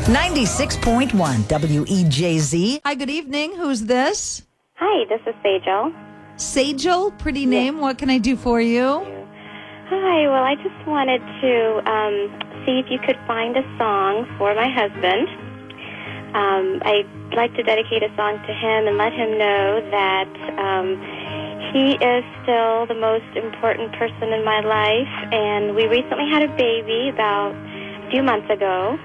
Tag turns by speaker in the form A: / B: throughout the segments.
A: 96.1 WEJZ. Hi, good evening. Who's this?
B: Hi, this is Sejal.
A: Sejal, pretty name. Yes. What can I do for you?
B: Hi, well, I just wanted to see if you could find a song for my husband. I'd like to dedicate a song to him and let him know that he is still the most important person in my life. And we recently had a baby about a few months ago.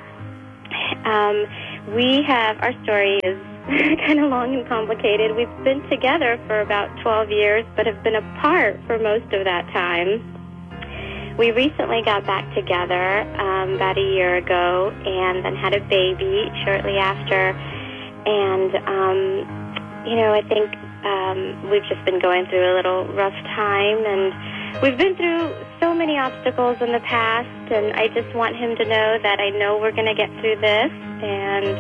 B: Our story is kind of long and complicated. We've been together for about 12 years, but have been apart for most of that time. We recently got back together about a year ago and then had a baby shortly after. And, I think we've just been going through a little rough time, and we've been through so many obstacles in the past, and I just want him to know that I know we're going to get through this, and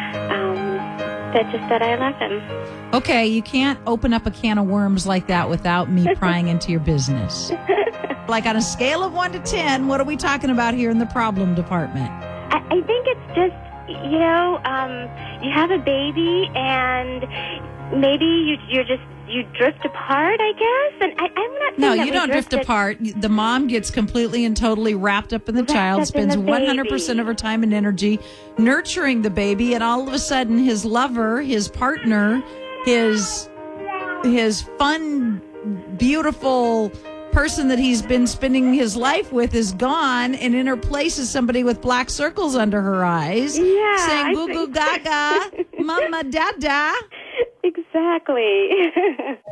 B: that I love him.
A: Okay, you can't open up a can of worms like that without me prying into your business. Like on a scale of 1 to 10, what are we talking about here in the problem department?
B: I think it's just, you have a baby and maybe you drift apart, I guess. And I'm not saying
A: No, you don't drift apart. The mom gets completely and totally wrapped up in the child, spends 100% of her time and energy nurturing the baby, and all of a sudden his lover, his partner, his fun, beautiful person that he's been spending his life with is gone, and in her place is somebody with black circles under her eyes, saying goo goo gaga, mama dada.
B: Exactly.